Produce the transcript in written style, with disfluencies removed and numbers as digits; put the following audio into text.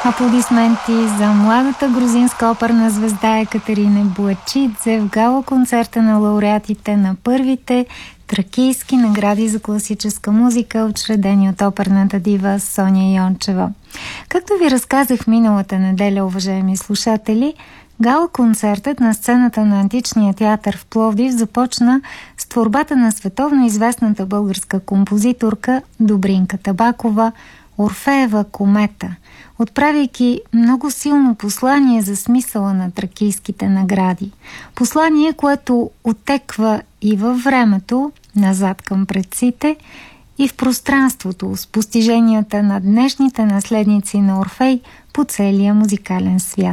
Аплодисменти за младата грузинска оперна звезда Екатерина Буачидзе в гала концерта на лауреатите на първите тракийски награди за класическа музика, учредени от оперната дива Соня Йончева. Както ви разказах миналата неделя, уважаеми слушатели, гала-концертът на сцената на Античния театър в Пловдив започна с творбата на световно известната българска композиторка Добринка Табакова «Орфеева комета», отправяйки много силно послание за смисъла на тракийските награди. Послание, което отеква и във времето, назад към предците, и в пространството с постиженията на днешните наследници на Орфей по целия музикален свят.